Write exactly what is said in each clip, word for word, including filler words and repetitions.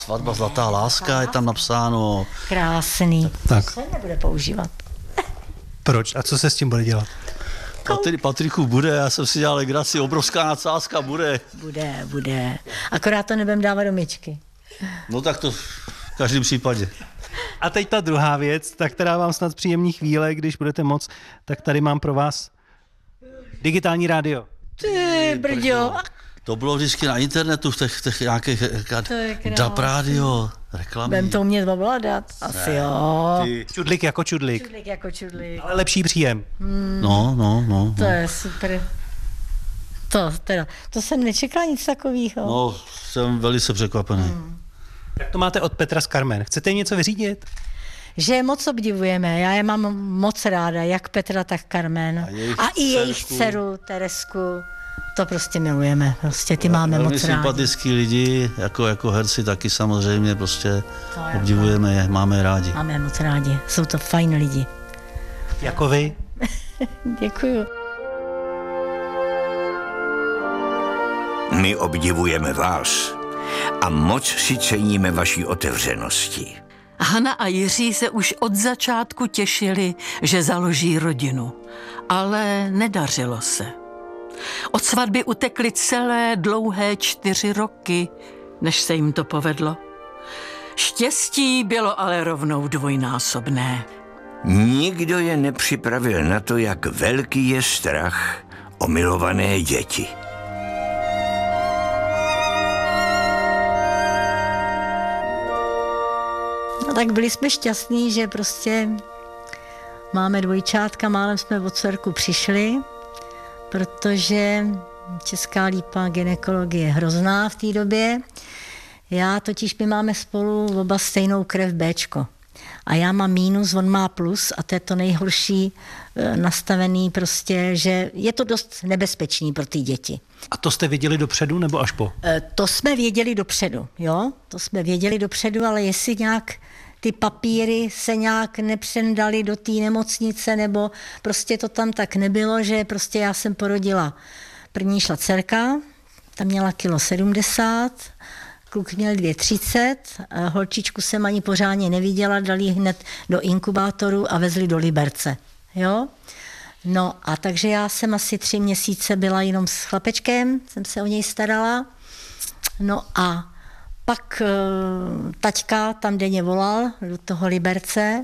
Svatba Zlatá láska je tam napsáno. Krásný. Tak. To se nebude používat. Proč? A co se s tím bude dělat? Patri, Patriku, bude, já jsem si dělal legraci, obrovská nadsázka bude. Bude, bude. Akorát to nebudem dávat do myčky. No tak to v každém případě. A teď ta druhá věc, ta, která vám snad příjemný chvíle, když budete moc, tak tady mám pro vás digitální rádio. Ty brďo. To bylo vždycky na internetu, v těch, těch nějakých krásný. D A P rádio, reklamy. Budem to umět ovládat. Asi Ne, jo. ty. Čudlik jako čudlik. Čudlik jako čudlik. Ale lepší příjem. No, no, no. To no. je super. To teda, to jsem nečekala nic takového. No, jsem velice překvapený. Hmm. Jak to máte od Petra z Carmen? Chcete jim něco vyřídit? Že je moc obdivujeme, já je mám moc ráda, jak Petra, tak Carmen. A, jejich A i jejich dcerku. dceru Teresku, to prostě milujeme, prostě ty máme Velmi moc rádi. sympatický lidi, jako, jako herci taky samozřejmě, prostě To je obdivujeme je, máme je rádi. Máme je moc rádi, jsou to fajn lidi. Jako vy? Děkuju. My obdivujeme vás a moc si ceníme vaší otevřenosti. Hana a Jiří se už od začátku těšili, že založí rodinu, ale nedařilo se. Od svatby utekly celé dlouhé čtyři roky, než se jim to povedlo. Štěstí bylo ale rovnou dvojnásobné. Nikdo je nepřipravil na to, jak velký je strach o milované děti. No tak byli jsme šťastní, že prostě máme dvojčátka, málem jsme od dcerku přišli, protože Česká Lípa gynekologie je hrozná v té době. Já totiž, my máme spolu oba stejnou krev Bčko. A já mám mínus, on má plus a to je to nejhorší e, nastavený prostě, že je to dost nebezpečný pro ty děti. A to jste viděli dopředu nebo až po? E, to jsme věděli dopředu, jo? To jsme věděli dopředu, ale jestli nějak ty papíry se nějak nepřendaly do té nemocnice, nebo prostě to tam tak nebylo, že prostě já jsem porodila. První šla dcerka, tam měla kilo sedmdesát, kluk měl dvě třicet, holčičku jsem ani pořádně neviděla, dali ji hned do inkubátoru a vezli do Liberce, jo. No a takže já jsem asi tři měsíce byla jenom s chlapečkem, jsem se o něj starala, no a pak uh, taťka tam denně volal do toho Liberce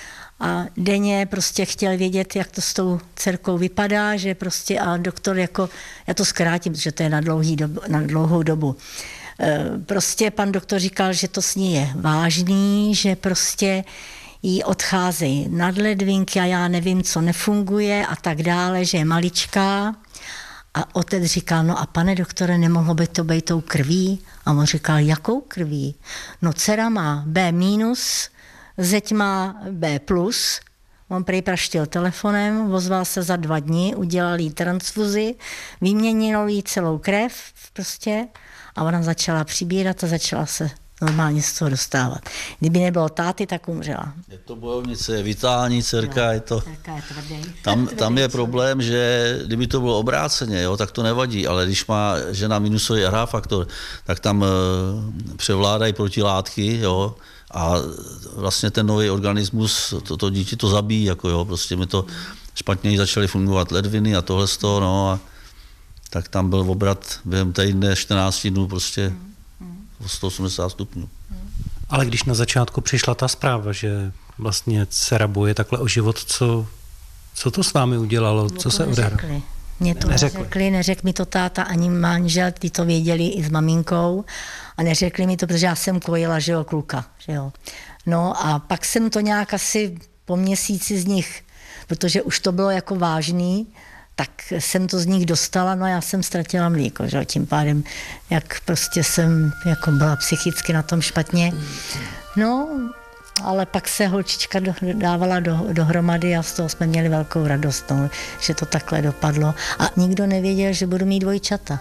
a denně prostě chtěl vědět, jak to s tou dcerkou vypadá, že prostě a doktor jako, já to zkrátím, protože to je na, dlouhý dobu, na dlouhou dobu, uh, prostě pan doktor říkal, že to s ní je vážný, že prostě jí odcházejí nadledvinky a já nevím, co nefunguje a tak dále, že je maličká. A otec říkal, no a pane doktore, nemohlo by to být tou krví? A on říkal, jakou krví? No dcera má B minus, zeď má B plus. On prej praštil telefonem, ozval se za dva dny, udělal jí transfuzi, vyměnil jí celou krev prostě a ona začala přibírat a začala se normálně z toho dostávat. Kdyby nebylo táty, tak umřela. Je to bojovnice, je vitální dcerka, No, je to... dcerka je tvrdý. Tam, Tvrdý tam je člověk. problém, že kdyby to bylo obráceně, jo, tak to nevadí, ale když má žena minusový R H faktor, tak tam e, převládají protilátky, jo, a vlastně ten nový organismus, to, to dítě to zabíjí, jako jo, prostě mi to špatně začaly fungovat ledviny a tohle z toho, no, a tak tam byl obrat během týdne čtrnáct dnů prostě o sto osmdesát stupňů. Ale když na začátku přišla ta zpráva, že vlastně dcera boje takhle o život, co, co to s vámi udělalo, Mě co to se odehrálo? neřekli. Mě to Neřekli. neřekli, neřekl mi to táta ani manžel, ty to věděli i s maminkou a neřekli mi to, protože já jsem kojila, že jo, kluka, že jo. No a pak jsem to nějak asi po měsíci z nich, protože už to bylo jako vážný, tak jsem to z nich dostala, no a já jsem ztratila mlíko, že jo, tím pádem, jak prostě jsem jako byla psychicky na tom špatně. No, ale pak se holčička do, dávala do, dohromady a z toho jsme měli velkou radost, no, že to takhle dopadlo. A nikdo nevěděl, že budu mít dvojčata.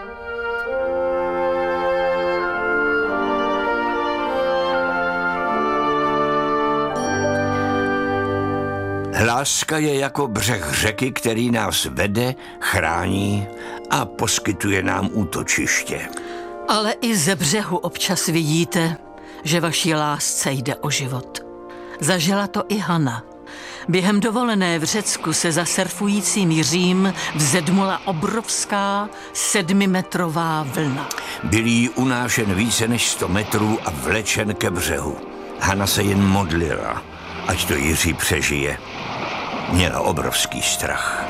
Láska je jako břeh řeky, který nás vede, chrání a poskytuje nám útočiště. Ale i ze břehu občas vidíte, že vaší lásce jde o život. Zažila to i Hana. Během dovolené v Řecku se za surfujícím Jiřím vzedmula obrovská sedmimetrová vlna. Byl jí unášen více než sto metrů a vlečen ke břehu. Hana se jen modlila, ať to Jiří přežije. Měla obrovský strach.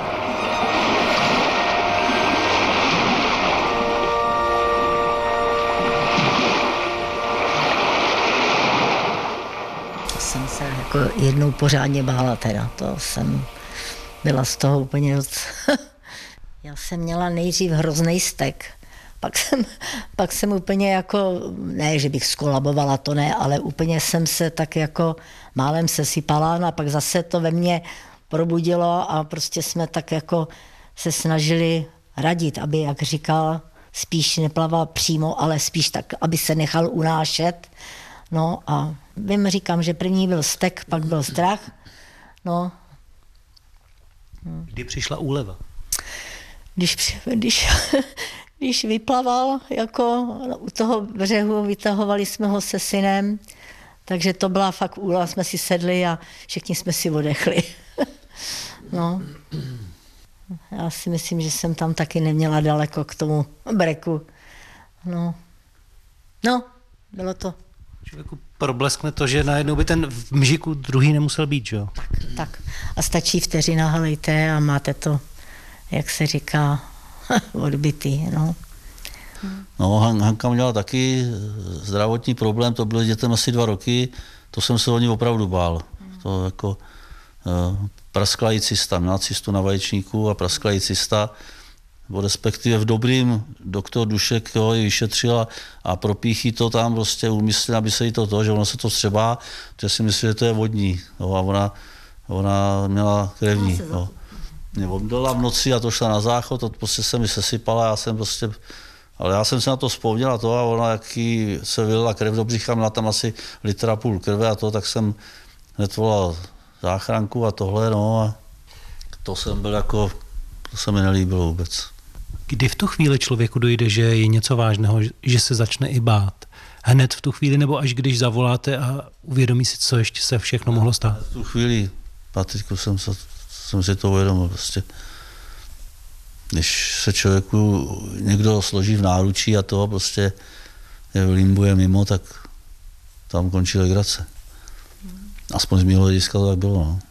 Jsem se jako jednou pořádně bála teda, to jsem byla z toho úplně doc... Já jsem měla nejdřív hrozný stek, pak jsem, pak jsem úplně jako, ne, že bych skolabovala, to ne, ale úplně jsem se tak jako málem sesypala, no a pak zase to ve mně probudilo a prostě jsme tak jako se snažili radit, aby, jak říkal, spíš neplaval přímo, ale spíš tak, aby se nechal unášet. No a vím, říkám, že první byl stek, pak byl strach. No. Kdy přišla úleva? Když, když, když vyplaval, jako u toho břehu, vytahovali jsme ho se synem, takže to byla fakt úleva, jsme si sedli a všichni jsme si odechli. No. Já si myslím, že jsem tam taky neměla daleko k tomu breku. No, no bylo to. Člověku probleskne to, že najednou by ten v mžiku druhý nemusel být, že jo? Tak, tak. A stačí vteřina, helejte, a máte to, jak se říká, odbytý, no. No, Han, Hanka měla taky zdravotní problém, to bylo dětem asi dva roky, to jsem se o ní opravdu bál. To jako uh, prasklá cysta, měla cystu na vaječníku a prasklá cysta, nebo respektive v dobrým doktor Dušek jo, ji vyšetřil a, a propíchí to tam prostě úmyslně, aby se jí to to, že ono se to vstřebá, že si myslí, že to je vodní. Jo, a ona, ona měla krevní. Jo. Mě omdlela v noci a to šla na záchod, to prostě se mi sesypala, já jsem prostě, ale já jsem se na to vzpomněl a to a ona, jaký se vylila krev do břicha, měla tam asi litra půl krve a to, tak jsem hned volal záchranku a tohle, no a to jsem byl jako, to se mi nelíbilo vůbec. Kdy v tu chvíli člověku dojde, že je něco vážného, že se začne i bát? Hned v tu chvíli, nebo až když zavoláte a uvědomí si, co ještě se všechno mohlo stát? V tu chvíli, Patriku, jsem, se, jsem si to uvědomil prostě. Když se člověku někdo složí v náručí a toho prostě je limbuje mimo, tak tam končí legrace. Aspoň z mého hlediska to tak bylo. No.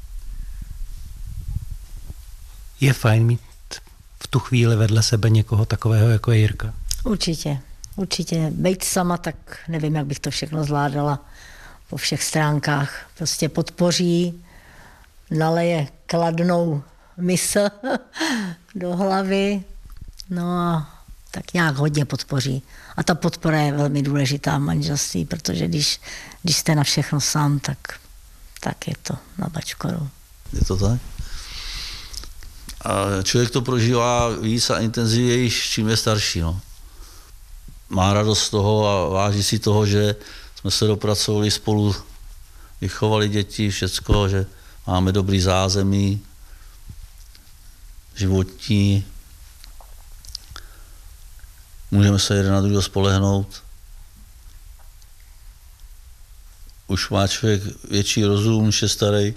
Je fajn mít v tu chvíli vedle sebe někoho takového, jako je Jirka? Určitě, určitě. Bejt sama, tak nevím, jak bych to všechno zvládala po všech stránkách. Prostě podpoří, naleje kladnou mysl do hlavy, no a tak nějak hodně podpoří. A ta podpora je velmi důležitá v manželství, protože když, když jste na všechno sám, tak, tak je to na bačkoru. Je to tak? A člověk to prožívá víc a intenzivněji, čím je starší. No. Má radost z toho a váží si toho, že jsme se dopracovali spolu, vychovali děti, všecko, že máme dobrý zázemí, životní, můžeme se jeden na druhého spolehnout. Už má člověk větší rozum, než je starý.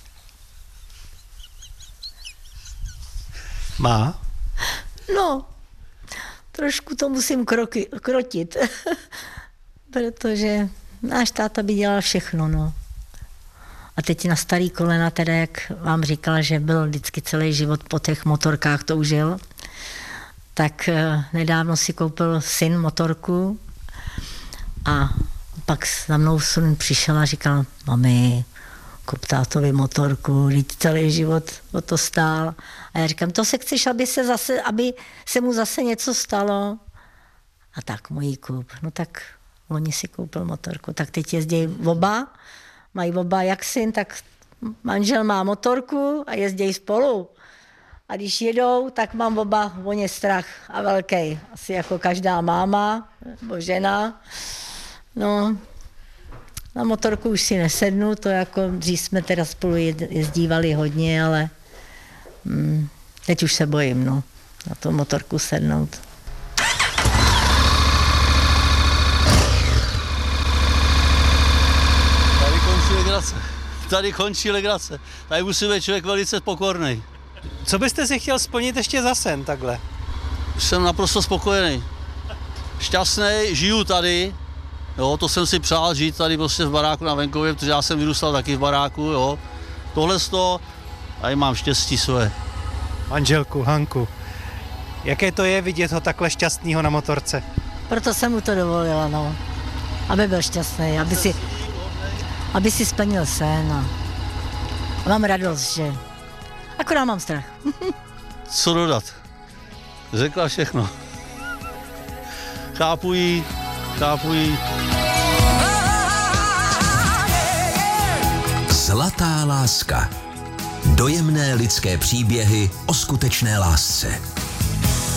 Má? No, trošku to musím kroky, krotit, protože náš táta by dělal všechno, no. A teď na starý kolena, teda jak vám říkala, že byl vždycky celý život po těch motorkách toužil, tak nedávno si koupil syn motorku a pak za mnou syn přišel a říkal, mami, kup tátovi motorku, teď celý život o to stál. A já říkám, to se chceš, aby se, zase, aby se mu zase něco stalo? A tak mojí kup. No tak loni si koupil motorku. Tak teď jezdí oba, mají oba jak syn, tak manžel má motorku a jezdí spolu. A když jedou, tak mám oba o ně strach a velký. Asi jako každá máma nebo žena. No, na motorku už si nesednu, to jako dřív jsme teda spolu jezdívali hodně, ale hm, teď už se bojím, no, na tu motorku sednout. legrace. Tady končí legrace. Tady musí být člověk velice pokorný. Co byste si chtěl splnit ještě za sen takhle? Jsem naprosto spokojený. Šťastný, žiju tady. Jo, to jsem si přál žít tady prostě v baráku na venkově, protože já jsem vyrůstal taky v baráku, jo. Tohle z toho, tady mám štěstí své. Manželku Hanku, jaké to je vidět ho takhle šťastného na motorce? Proto jsem mu to dovolila, no. Aby byl šťastný, aby si, aby si splnil sen. A, a mám radost, že... Akorát mám strach. Co dodat? Řekla všechno. Chápu jí, chápu jí. Zlatá láska. Dojemné lidské příběhy o skutečné lásce.